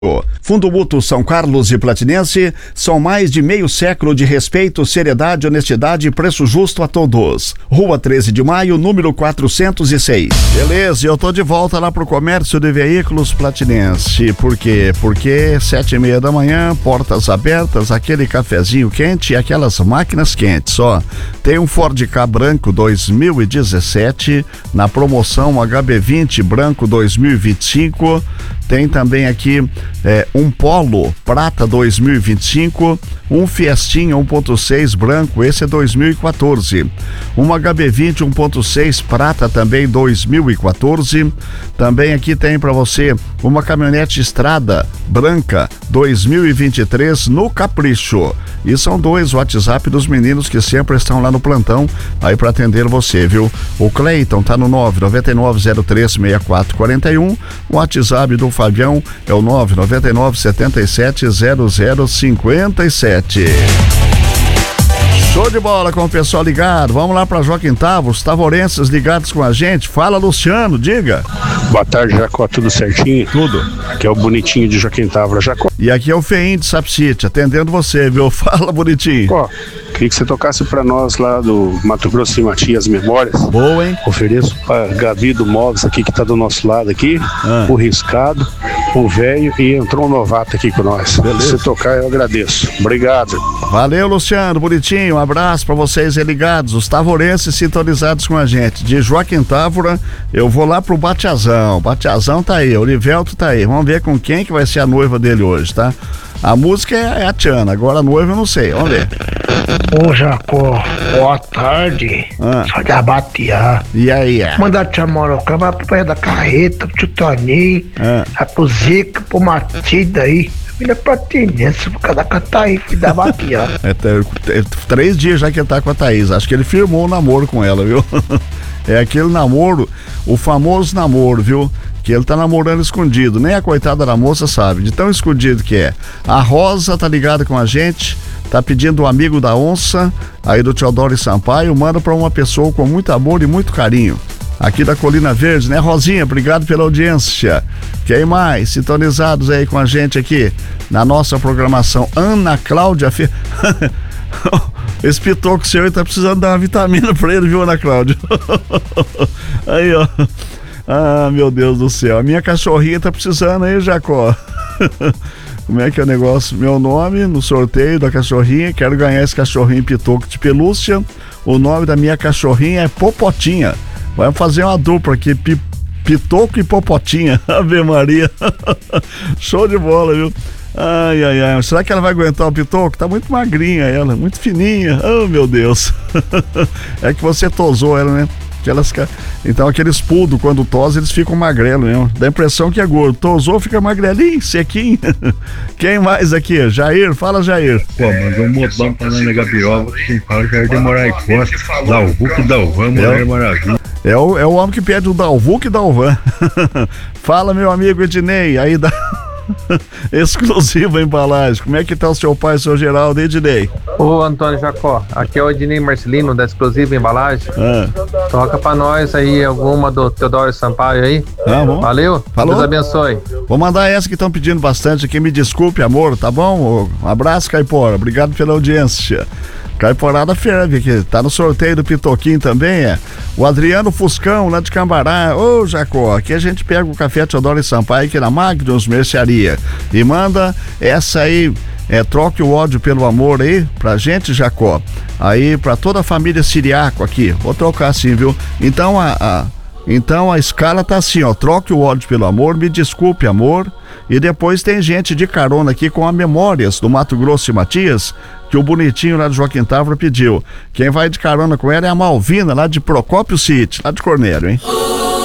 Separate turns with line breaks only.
Fundo Mútuo São Carlos e Platinense são mais de meio século de respeito, seriedade, honestidade e preço justo a todos. Rua 13 de Maio, número 406. Beleza, eu tô de volta lá pro comércio de veículos Platinense. Por quê? Porque 7:30 da manhã, portas abertas, aquele cafezinho quente e aquelas máquinas quentes, ó. Tem um Ford Ka branco 2017 na promoção HB20 branco 2025. Tem também aqui um Polo Prata 2025, um Fiestinha 1.6 branco, esse é 2014. Um HB20 1.6 Prata também 2014. Também aqui tem para você uma caminhonete Estrada branca 2023 no Capricho. E são dois WhatsApp dos meninos que sempre estão lá no plantão aí para atender você, viu? O Cleiton tá no 999036441, o WhatsApp do Fabião é o 999770057. Show de bola com o pessoal ligado. Vamos lá para Joaquim Távora, os tavorenses ligados com a gente. Fala, Luciano, diga.
Boa tarde, Jacó, tudo certinho?
Tudo.
Aqui é o Bonitinho de Joaquim Távora, Jacó.
E aqui é o Feinho de Sapsite, atendendo você, viu? Fala, Bonitinho.
Jacó, queria que você tocasse pra nós lá do Mato Grosso e Matias Memórias.
Boa, hein?
Ofereço pra Gavido Móveis aqui, que tá do nosso lado aqui, o Riscado, o Velho, e entrou um novato aqui com nós.
Beleza.
Se tocar, eu agradeço. Obrigado.
Valeu, Luciano, Bonitinho, um abraço pra vocês aí ligados, os tavorenses sintonizados com a gente. De Joaquim Távora, eu vou lá pro Batiazão. Batiazão tá aí, o Olivelto tá aí. Vamos ver com quem que vai ser a noiva dele hoje, tá? A música é a Tiana, agora a noiva eu não sei, vamos ver.
Ô Jacó, boa tarde. Só de Abatiá.
E aí,
Manda a tia Moroca, vai pro pé da carreta, pro tio Toninho, vai pro Zica, pro Matida aí. Filha Platinense, por causa da Cataí, filho da Abatiá.
É 3 dias já que ele tá com a Thaís, acho que ele firmou um namoro com ela, viu? É aquele namoro, o famoso namoro, viu? Que ele tá namorando escondido, nem a coitada da moça sabe, de tão escondido que é. A Rosa tá ligada com a gente, tá pedindo um amigo da onça, aí do Teodoro Sampaio, manda pra uma pessoa com muito amor e muito carinho. Aqui da Colina Verde, né, Rosinha? Obrigado pela audiência. Quem mais? Sintonizados aí com a gente aqui na nossa programação. Ana Cláudia Esse pitoco seu aí tá precisando dar uma vitamina pra ele, viu, Ana Cláudia? Aí, ó. Ah, meu Deus do céu. A minha cachorrinha tá precisando aí, Jacó. Como é que é o negócio? Meu nome no sorteio da cachorrinha. Quero ganhar esse cachorrinho pitoco de pelúcia. O nome da minha cachorrinha é Popotinha. Vamos fazer uma dupla aqui, Pitoco e Popotinha. Ave Maria. Show de bola, viu? Ai, ai, ai. Será que ela vai aguentar o Pitoco? Tá muito magrinha ela, muito fininha. Oh, meu Deus. É que você tosou ela, né? Então aqueles pudos, quando tosa, eles ficam magrelos mesmo. Dá a impressão que é gordo. Tosou, fica magrelinho, sequinho. Quem mais aqui? Jair, fala, Jair.
Pô, mandou um modão pra Nana Gabriel. Quem fala Jair de Moraes Costa. Dalvuc, Dalvan, Mulher Maravilha.
É o homem que pede o Dalvuc e Dalvan. Fala, meu amigo Ednei, aí da exclusiva embalagem. Como é que tá o seu pai, seu Geraldo, Ednei?
Ô, Antônio Jacó, aqui é o Ednei Marcelino da exclusiva embalagem. Toca pra nós aí alguma do Teodoro Sampaio aí.
Bom.
Valeu?
Falou?
Deus abençoe.
Vou mandar essa que estão pedindo bastante aqui. Me desculpe, amor, tá bom? Um abraço, Caipora. Obrigado pela audiência. Caiporada ferve aqui, tá no sorteio do Pitoquinho também, o Adriano Fuscão, lá de Cambará. Ô, Jacó, aqui a gente pega o café Teodoro Sampaio aqui na Magnus Mercearia e manda essa aí, troque o ódio pelo amor aí pra gente, Jacó, aí pra toda a família Siriaco aqui, vou trocar assim, viu? Então a escala tá assim, ó, troque o ódio pelo amor, me desculpe, amor. E depois tem gente de carona aqui com a Memórias do Mato Grosso e Matias, que o Bonitinho lá de Joaquim Távora pediu. Quem vai de carona com ela é a Malvina, lá de Procópio City, lá de Cornélio, hein?